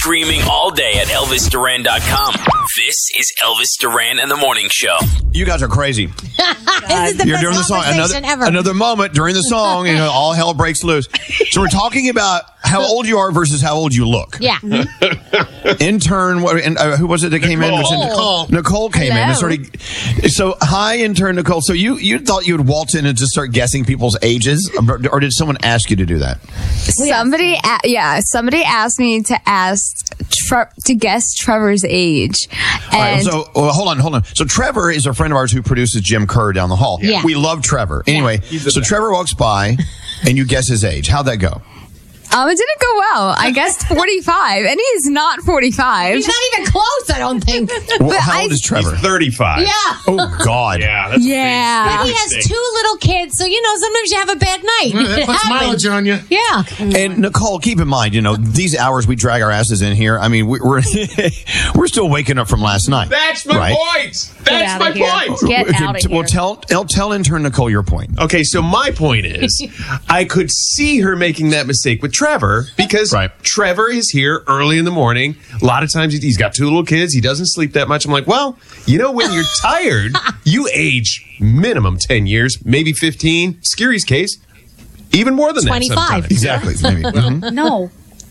Streaming all day at ElvisDuran.com. This is Elvis Duran and the Morning Show. You guys are crazy. This is the You're best doing the song. conversation ever. Another moment during the song, all hell breaks loose. So we're talking about how old you are versus how old you look. Yeah. Intern, who was it that came in? Nicole came in. And so hi, intern Nicole. So you thought you would waltz in and just start guessing people's ages, or did someone ask you to do that? Somebody asked me to guess Trevor's age. All right, so hold on. So Trevor is a friend of ours who produces Jim Kerr down the hall. Yeah. We love Trevor. Anyway, so Trevor walks by and you guess his age. How'd that go? It didn't go well. I guessed 45, and he's not 45. He's not even close, I don't think. Well, how old is Trevor? 35. Yeah. Oh, God. Yeah. That's Yeah. He has 2 little kids, so, sometimes you have a bad night. That puts mileage on you. Yeah. And Nicole, keep in mind, these hours we drag our asses in here. I mean, we're still waking up from last night. That's my point. That's my point. Get out of here. Well, tell intern Nicole your point. Okay, so my point is, I could see her making that mistake with Trevor because Trevor is here early in the morning. A lot of times he's got 2 little kids. He doesn't sleep that much. I'm like, well, when you're tired, you age minimum 10 years, maybe 15. Scary's case, even more than 25. that sometimes. Exactly. Maybe. Mhm. No.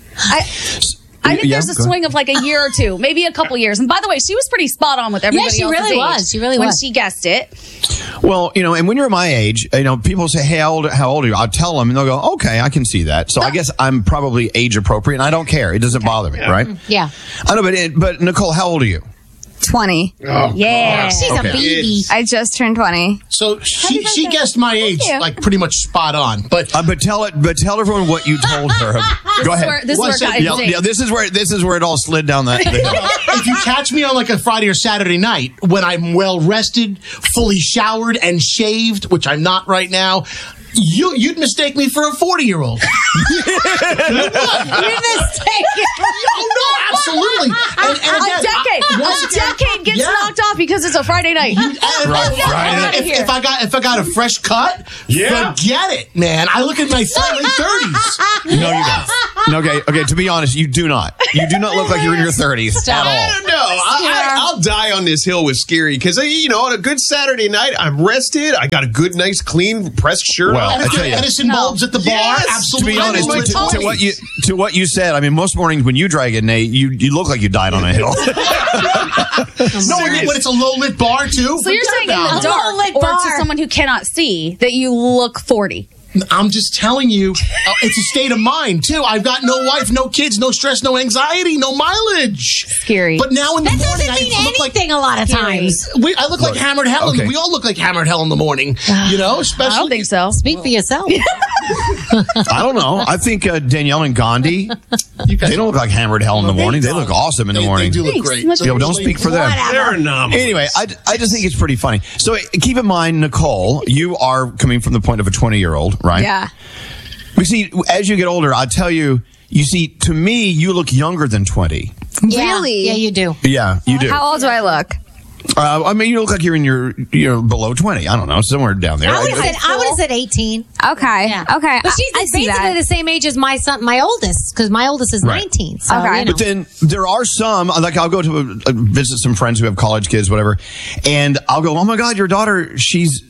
I think there's a swing of like a year or 2, maybe a couple years. And by the way, she was pretty spot on with everybody she else's really age was. She really when was. she guessed it. Well, and when you're my age, people say, hey, how old are you? I'll tell them, and they'll go, okay, I can see that. So I guess I'm probably age appropriate, and I don't care. It doesn't bother me, right? Yeah. I know, but Nicole, how old are you? 20. Oh, Yeah. She's a baby. I just turned 20. So she guessed my age, you. like pretty much spot on. But tell everyone what you told her. Go ahead. This is where it got Yeah, this is where it all slid down the hill. if you catch me on like a Friday or Saturday night when I'm well rested, fully showered and shaved, which I'm not right now, you'd mistake me for a 40-year-old. You mistake. Oh, no, absolutely. And again, a decade gets knocked off because it's a Friday night. If I got a fresh cut, forget it, man. I look at my late 30s. No, you don't. Okay. To be honest, you do not. You do not look like you're in your 30s at all. I don't know. I'll die on this hill with Scary because, on a good Saturday night, I'm rested. I got a good, nice, clean, pressed shirt on. I tell you, Edison bulbs at the bar. To Absolutely. be honest, to what you said, I mean, most mornings when you drag it, Nate, you look like you died on a hill. No, when it's a low lit bar too. So you're saying in the dark or to someone who cannot see that you look 40. I'm just telling you, it's a state of mind too. I've got no wife, no kids, no stress, no anxiety, no mileage. Scary. But now in the That morning, doesn't mean I look like anything a lot of times. I look like hammered hell. Okay. We all look like hammered hell in the morning. Especially. I don't think so. Speak for yourself. I don't know. I think Danielle and Gandhi, they don't look like hammered hell in the morning. They look awesome in the morning. They do look great. Yo, don't speak for them. They're anomalous. Anyway, I just think it's pretty funny. So keep in mind, Nicole, you are coming from the point of a 20-year-old, right? Yeah. We see, as you get older, I tell you, to me, you look younger than 20. Really? Yeah, you do. Yeah, you do. How old do I look? I mean, you look like you're in you're below 20. I don't know, somewhere down there. I would have said 18. Okay. Yeah. Okay. But she's I see basically that. the same age as my son, my oldest, because my oldest is 19. So, Okay. But then there are some, like I'll go to visit some friends who have college kids, whatever, and I'll go, oh my God, your daughter, she's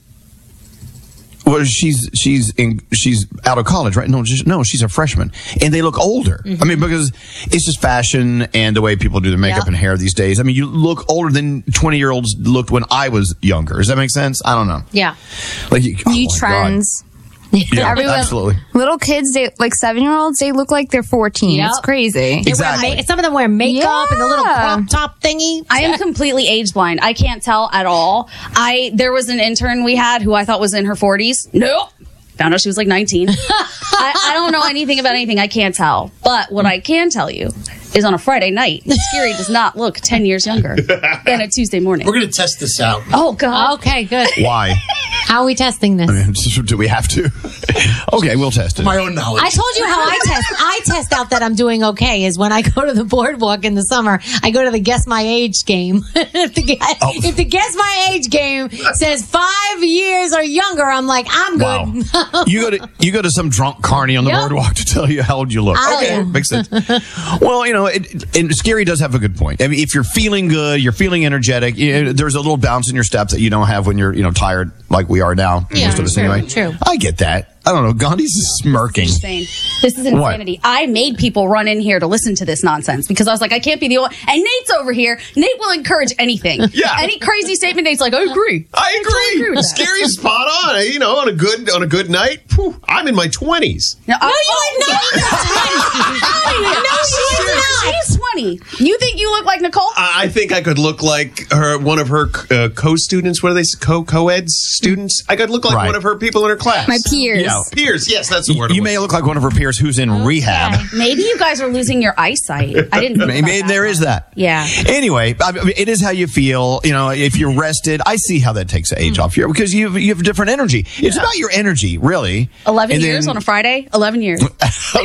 out of college, right? No, she's a freshman, and they look older. I mean, because it's just fashion and the way people do their makeup and hair these days. I mean, you look older than 20-year-olds looked when I was younger. Does that make sense? I don't know. Yeah. Like New trends. Yeah, Everyone- absolutely. Little kids, like 7-year-olds, they look like they're 14. Yep. It's crazy. Exactly. Some of them wear makeup and the little crop top thingy. I am completely age blind. I can't tell at all. There was an intern we had who I thought was in her 40s. Nope. Found out she was like 19. I don't know anything about anything. I can't tell. But what I can tell you is on a Friday night, Scary does not look 10 years younger than a Tuesday morning. We're going to test this out. Oh, God. Okay, good. Why? How are we testing this? Do we have to? Okay, we'll test it. My own knowledge. I told you how I test out that I'm doing okay is when I go to the boardwalk in the summer, I go to the Guess My Age game. If the Guess My Age game says 5 years or younger, I'm like, I'm good. Wow. You go to some drunk carny on the boardwalk to tell you how old you look. Okay, makes sense. Well, and Scary does have a good point. I mean, if you're feeling good, you're feeling energetic, there's a little bounce in your steps that you don't have when you're, tired like we are now. Yeah, most of us anyway. True. I get that. I don't know. Gandhi's smirking. This is insanity. What? I made people run in here to listen to this nonsense because I was like, I can't be the only. And Nate's over here. Nate will encourage anything. Yeah. Any crazy statement, Nate's like, I agree. I agree. with that. Scary's spot on. On a good night, I'm in my 20s. No, you're not. She's 20. You think you look like Nicole? I think I could look like one of her co-students. What are they? Co-eds students? I could look like one of her people in her class. My peers. Yeah, peers. Yes, that's the word. You may look like one of her peers who's in rehab. Maybe you guys are losing your eyesight. I didn't. Maybe there is that. Yeah. Anyway, it is how you feel. If you're rested, I see how that takes the age off you because you have different energy. It's about your energy, really. 11 years on a Friday. 11 years. Okay,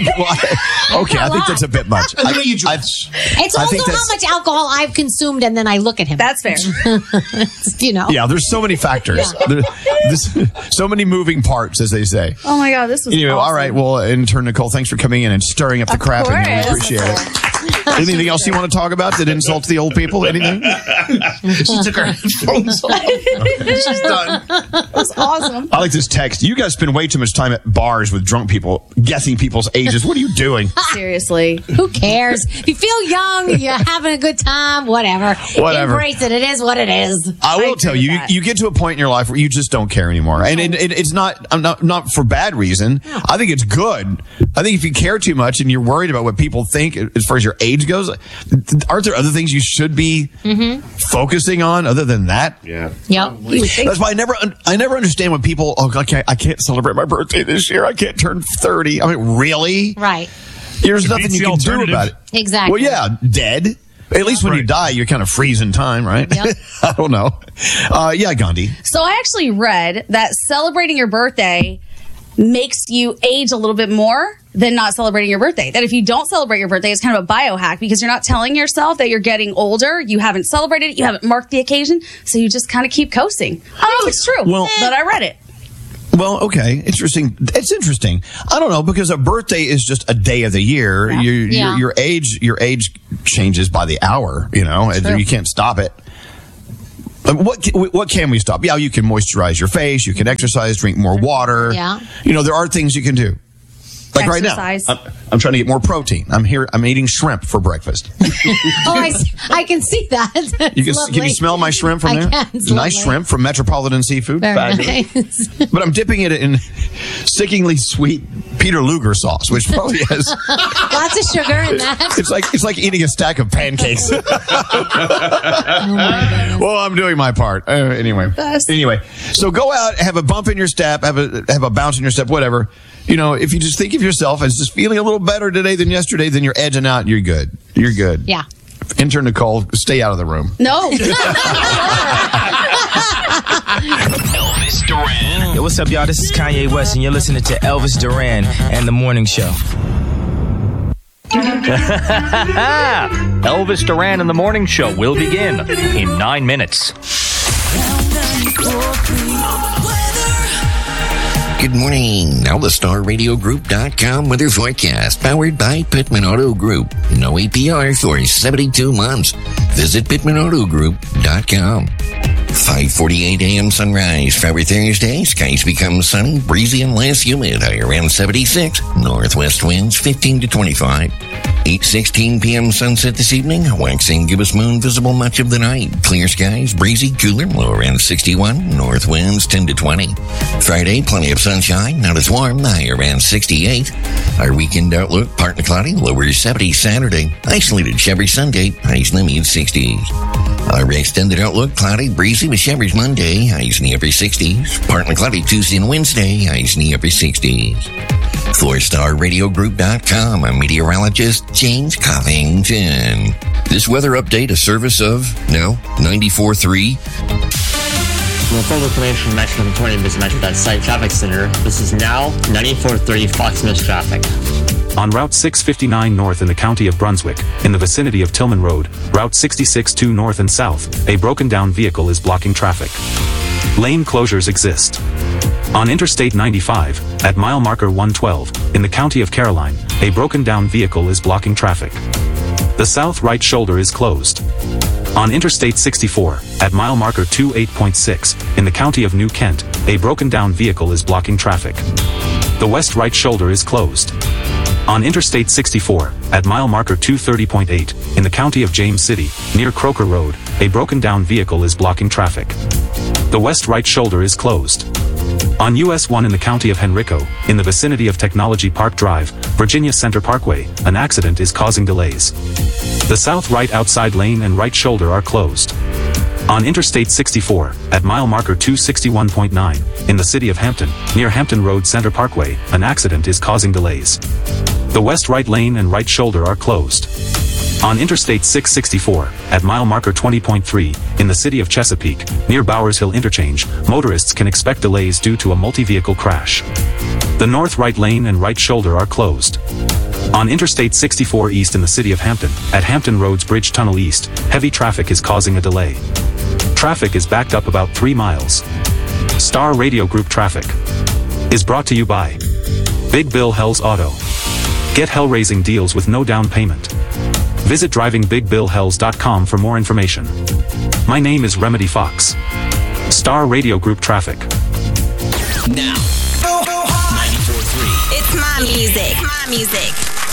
I think that's a bit much. And the way you dress. It's also how much alcohol I've consumed, and then I look at him. That's fair. Yeah, there's so many factors. There's so many moving parts, as they say. Oh my God, this was Anyway, awesome. all right. Well, intern Nicole, thanks for coming in and stirring up the crap. And we appreciate it. Anything else you want to talk about that insults the old people? Anything? She took her headphones off. She's done. That's awesome. I like this text. You guys spend way too much time at bars with drunk people, guessing people's ages. What are you doing? Seriously. Who cares? If you feel young, you're having a good time, whatever. Embrace it. It is what it is. I will tell you, you get to a point in your life where you just don't care anymore. And it's not for bad reason. I think it's good. I think if you care too much and you're worried about what people think as far as your age goes, aren't there other things you should be focusing on other than that? Yeah. Yep. That's why I never understand when people, I can't celebrate my birthday this year. I can't turn 30. I mean, really? Right. There's nothing you can do about it. Exactly. Well, yeah, dead. At least when you die, you're kind of freezing time, right? Yep. I don't know. Yeah, Gandhi. So I actually read that celebrating your birthday makes you age a little bit more than not celebrating your birthday. That if you don't celebrate your birthday, it's kind of a biohack because you're not telling yourself that you're getting older. You haven't celebrated it. You haven't marked the occasion. So you just kind of keep coasting. I don't know if it's true, but I read it. Well, okay. Interesting. It's interesting. I don't know, because a birthday is just a day of the year. Yeah. Your age changes by the hour, you can't stop it. What can we stop? Yeah, you can moisturize your face, you can exercise, drink more water. Yeah. There are things you can do. Like Exercise. right now, I'm trying to get more protein. I'm eating shrimp for breakfast. I can see that. Can you smell my shrimp from there? I can. It's nice shrimp from Metropolitan Seafood. Very nice. But I'm dipping it in stickingly sweet Peter Luger sauce, which probably has Lots of sugar in that. It's like eating a stack of pancakes. Oh my goodness. Well, I'm doing my part anyway. Anyway, so go out, have a bump in your step, have a bounce in your step, whatever. If you just think of yourself as just feeling a little better today than yesterday, then you're edging out. You're good. You're good. Yeah. Intern Nicole, stay out of the room. No. Elvis Duran. Yo, what's up, y'all? This is Kanye West, and you're listening to Elvis Duran and The Morning Show. Elvis Duran and The Morning Show will begin in 9 minutes. Good morning. Now the StarRadioGroup.com weather forecast, powered by Pittman Auto Group. No APR for 72 months. Visit PittmanAutoGroup.com. 5:48 a.m. sunrise. For Thursday, skies become sunny, breezy, and less humid. High around 76. Northwest winds 15 to 25. 8:16 p.m. sunset this evening. Waxing gibbous moon visible much of the night. Clear skies, breezy, cooler, low around 61. North winds 10 to 20. Friday, plenty of sunshine, not as warm. High around 68. Our weekend outlook, partly cloudy, lower 70 Saturday. Isolated showers Sunday, highs in the mid-60s. Our extended outlook, cloudy, breezy with showers Monday, highs in the upper 60s. Partly cloudy Tuesday and Wednesday, highs in the upper 60s. For StarRadioGroup.com, I'm meteorologist James Covington. This weather update, a service of, 94.3 From full information from Metro 20 visit Metro.site traffic center. This is now 9430 Fox Mills traffic. On Route 659 North in the county of Brunswick, in the vicinity of Tillman Road, Route 66-2 North and South, a broken down vehicle is blocking traffic. Lane closures exist. On Interstate 95, at mile marker 112, in the county of Caroline, a broken down vehicle is blocking traffic. The south right shoulder is closed. On Interstate 64, at mile marker 28.6, in the county of New Kent, a broken down vehicle is blocking traffic. The west right shoulder is closed. On Interstate 64, at mile marker 230.8, in the county of James City, near Croker Road, a broken down vehicle is blocking traffic. The west right shoulder is closed. On US 1 in the county of Henrico, in the vicinity of Technology Park Drive, Virginia Center Parkway, an accident is causing delays. The south right outside lane and right shoulder are closed. On Interstate 64, at mile marker 261.9, in the city of Hampton, near Hampton Road Center Parkway, an accident is causing delays. The west right lane and right shoulder are closed. On Interstate 664, at mile marker 20.3, in the city of Chesapeake, near Bowers Hill Interchange, motorists can expect delays due to a multi-vehicle crash. The north right lane and right shoulder are closed. On Interstate 64 East in the city of Hampton, at Hampton Roads Bridge Tunnel East, heavy traffic is causing a delay. Traffic is backed up about 3 miles. Star Radio Group Traffic is brought to you by Big Bill Hell's Auto. Get hell-raising deals with no down payment. Visit drivingbigbillhells.com for more information. My name is Remedy Fox. Star Radio Group Traffic. Now, 94.3. It's my music. My music.